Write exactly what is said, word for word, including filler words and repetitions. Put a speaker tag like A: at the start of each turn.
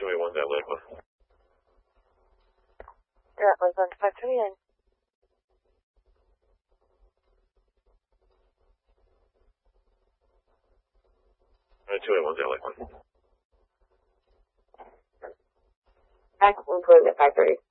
A: two eight one at Lakewood.
B: You're at Lakewood five twenty-nine.
A: two eight one at Lakewood.
B: Back one point at five thirty.